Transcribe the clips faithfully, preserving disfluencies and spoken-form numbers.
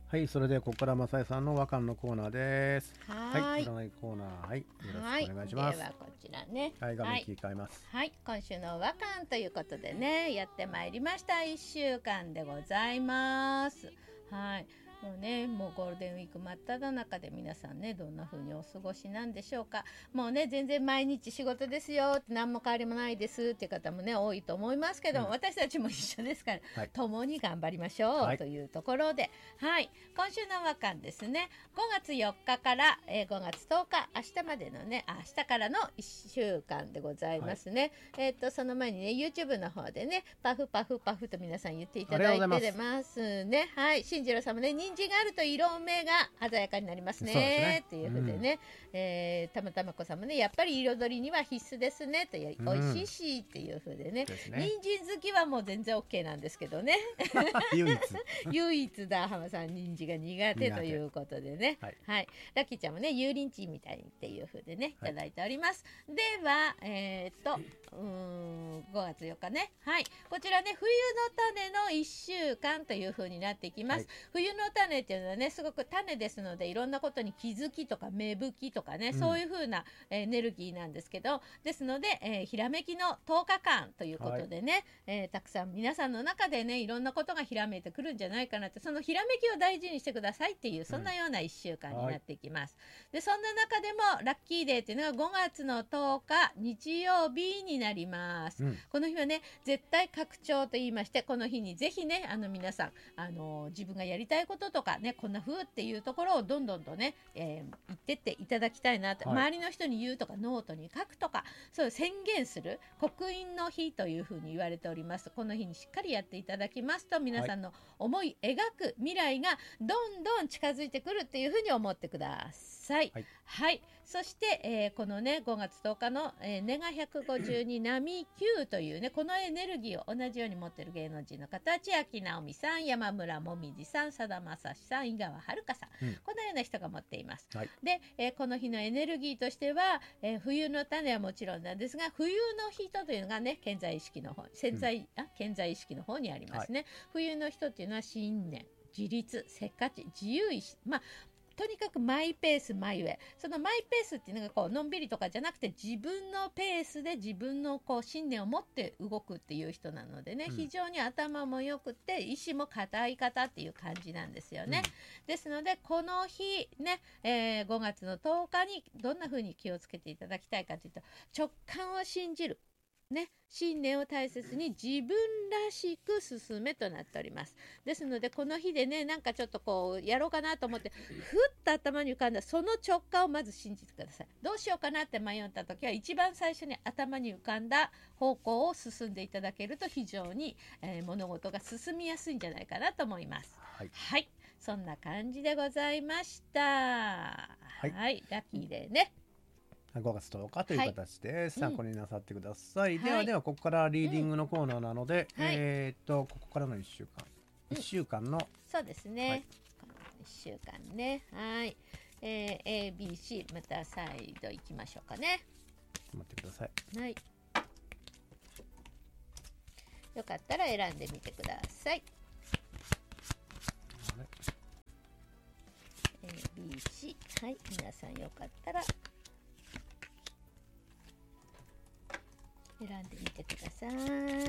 はい、それでここからまさえさんの和漢のコーナーです。 ははい、 い。 占いコーナー、はい、よろはい。 しくお願いします。 ではこちらね。 はい、画はい。 面切り替えます。 はい。今週の和漢ということでね、やってまいりました。いっしゅうかんでございます。はい。もうね、もうゴールデンウィーク真っ只中で皆さんね、どんな風にお過ごしなんでしょうか。もうね、全然毎日仕事ですよって何も変わりもないですっていう方もね、多いと思いますけども、 うん私たちも一緒ですから、 はい、 共に頑張りましょう、 はいというところで、はい。今週の和漢ですね、ごがつよっかから、えー、ごがつとおか、明日までのね、あ明日からのいっしゅうかんでございますね。えっ、と、その前にね、YouTube の方でね、パフパフパフと皆さん言っていただいてますね。はい。新次郎さんもね、人参があると色目が鮮やかになりますね。 そうですねっていうふうでね、うん、えー、たまたまこさんもね、やっぱり彩りには必須ですね。という、美味しいし、っていうふうでね、 ですね。 人参好きはもう全然 OK なんですけどね。 唯一。 唯一だ、浜さん、人参が苦手ということでね。はい。はい、ラッキーちゃんもね、油淋鶏みたいにっていう風でね、いただいております。はい、では、えー、っと、うーん、ごがつよっかね。はい。こちらね、冬の種のいっしゅうかんという風になってきます。はい、冬の種っていうのはね、すごく種ですので、いろんなことに気づきとか芽吹きとかね、うん、そういう風なエネルギーなんですけど、ですので、えー、ひらめきのとおかかんということでね、はい、えー、たくさん皆さんの中でね、いろんなことがひらめいてくるんじゃないかなって、そのひらめきを大事にしてくださいっていう、そんなようないっしゅうかんになってきます。うん、でそんな中でもラッキーデーっていうのがごがつのとおか日曜日になります。うん、この日はね、絶対拡張と言いまして、この日にぜひね、あの皆さん、あの自分がやりたいこととかね、こんな風っていうところをどんどんとね、えー、言ってっていただきたいなと、はい、周りの人に言うとかノートに書くとか、そういう宣言する刻印の日という風に言われております。この日にしっかりやっていただきますと、皆さんの思い描く未来がどんどん近づいてくるっていう風に思ってください。はい、はい、そして、えー、このねごがつとおかの、えー、ネガひゃくごじゅうに波きゅうというね、このエネルギーを同じように持っている芸能人の方、千秋直美さん、山村もみじさん、さだまさしさん、井川遥さん、うん、このような人が持っています。はい、で、えー、この日のエネルギーとしては、えー、冬の種はもちろんなんですが、冬の人というのがね、健在意識の方、潜在、うん、あ健在意識の方にありますね。はい、冬の人っていうのは信念、自立、せっかち、自由意志、まあとにかくマイペースマイウェイ、そのマイペースっていうのがこうのんびりとかじゃなくて、自分のペースで自分のこう信念を持って動くっていう人なのでね、うん、非常に頭も良くて意志も固い方っていう感じなんですよね。うん、ですのでこの日ね、えー、ごがつのとおかにどんな風に気をつけていただきたいかというと、直感を信じるね、信念を大切に自分らしく進めとなっております。ですのでこの日でね、なんかちょっとこうやろうかなと思ってふっと頭に浮かんだその直感をまず信じてください。どうしようかなって迷った時は、一番最初に頭に浮かんだ方向を進んでいただけると非常に、えー、物事が進みやすいんじゃないかなと思います。はい、はい、そんな感じでございました。はい、はい、ラッキーでね、 ごがつとおかという形で、はい、参考になさってください。うん、ではではここからリーディングのコーナーなので、うん、えー、っとここからのいっしゅうかん、うん、いっしゅうかんの、 そうですね、はい、このいっしゅうかんね、はい、えー、エービーシー また再度いきましょうかね。 待ってください。 はい、よかったら選んでみてください。エービーシー、 はい、皆さんよかったら選んでみてください。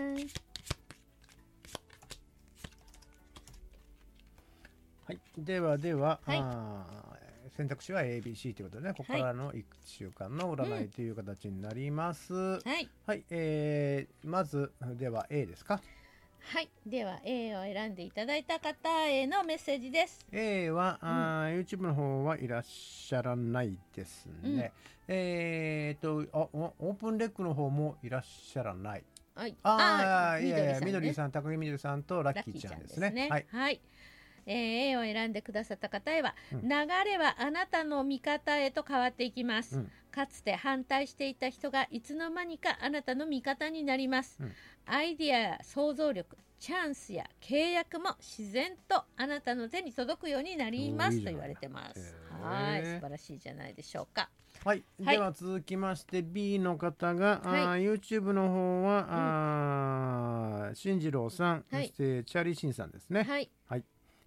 はい、ではでは、はい、あ選択肢は エービーシー ということでね、ここからのいっしゅうかんの占いという形になります。はい、はい、えー、まずでは A ですか。 はい、では A を選んでいただいた方へのメッセージです。 A は、うん、YouTube の方はいらっしゃらないですね。うん、えーとあオープンレックの方もいらっしゃらない。はい、ああ、いやいや、みどりさん、高木みどりさんとラッキーちゃんですね。ですね、はい、はい、 えー、A を選んでくださった方へは、うん、流れはあなたの味方へと変わっていきます。うん、かつて反対していた人がいつの間にかあなたの味方になります。うん、アイディアや想像力、チャンスや契約も自然とあなたの手に届くようになりますと言われてます。はい、素晴らしいじゃないでしょうか。 はい、はい、では続きまして B の方が、はい、YouTube の方は、うん、あ進次郎さん、はい、そしてチャーリーシンさんですね。はい、はい、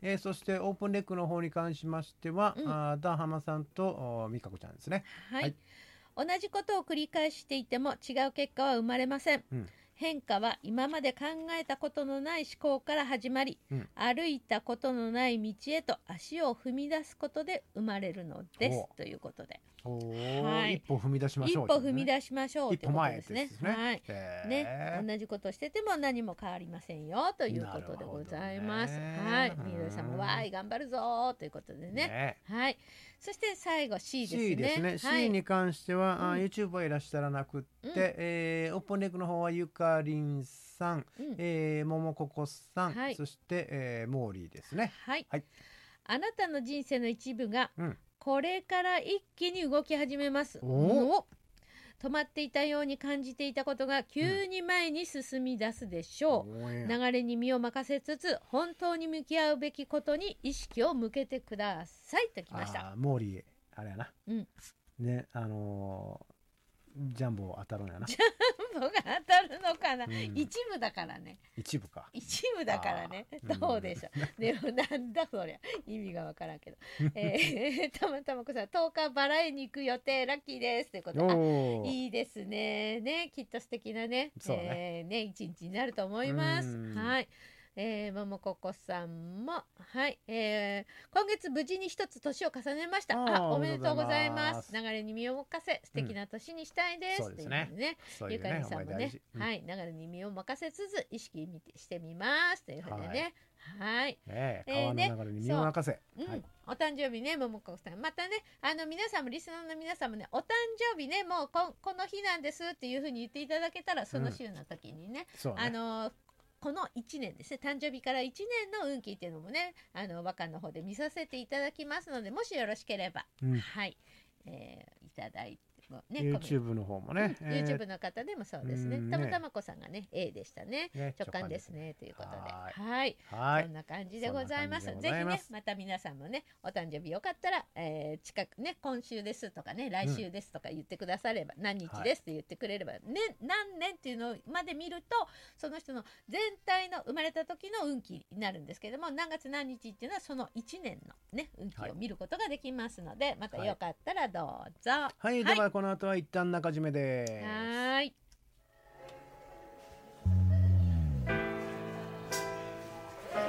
えー、そしてオープンレックの方に関しましては、うん、あダーハマさんと美香子ちゃんですね。 はい、はい、同じことを繰り返していても違う結果は生まれません。うん、変化は今まで考えたことのない思考から始まり、うん、歩いたことのない道へと足を踏み出すことで生まれるのですということで、 はい、一歩踏み出しましょう、 一歩踏み出しましょうということですね。 一歩前ですね。 はい、ね、同じことしてても何も変わりませんよということでございます。はい、みどりさんもわーい頑張るぞということでね。ね、はい。そして最後 C ですね。 C ですね。はい、C に関しては、うん、YouTube はいらっしゃらなくって、うん、えー、オープンレックの方はゆかりんさん、うん、えー、ももここさん、はい、そして、えー、モーリーですね。 はい。はい、あなたの人生の一部が、うん、これから一気に動き始めます。お止まっていたように感じていたことが急に前に進み出すでしょう、うん、流れに身を任せつつ本当に向き合うべきことに意識を向けてくださいときました。 あモーリーあれやな、うん、ねあのージャンボ当たるんやな。 ジャンボが当たるのかな、うん、一部だからね。 一部か。 一部だからね。どうでしょう。うん、でもなんだそりゃ意味がわからんけど。えー、たまたまこさんとおかバラ園に行く予定ラッキーですということで、いいですね。ねきっと素敵なね、そうね、えー、ね一日になると思います。はい。えー、ももここさんもはい、えー、今月無事に一つ年を重ねました。あおめでとうございます。流れに身を任せ素敵な年にしたいです、うん、そうですね。ねゆかりさんもね、うん、はい流れに身を任せつつ意識してみますというふうでね。はい、 ね、川の流れに身を任せ、 うんはい、お誕生日ねももこさんまたねあの皆さんもリスナーの皆さんもねお誕生日ねもう こ, この日なんですっていうふうに言っていただけたらその週の時にね、うん、あのこのいちねんですね誕生日からいちねんの運気っていうのもねあの和歌の方で見させていただきますのでもしよろしければ、うん、はい、えー、いただいてね、 YouTube の方もね、 うん、YouTube の方でもそうですね、たまたまこさんがね A でしたね、ね直感ですねということではいはいそんな感じでございます。ぜひねまた皆さんもねお誕生日よかったら、えー、近くね今週ですとかね来週ですとか言ってくだされば、うん、何日ですって言ってくれれば、ね、何年っていうのまで見るとその人の全体の生まれた時の運気になるんですけども何月何日っていうのはそのいちねんのね運気を見ることができますので、はい、またよかったらどうぞ。はい、 はい、ではこの後は一旦中締めです。 はい。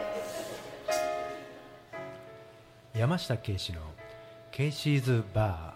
山下圭司のケイシーズバー。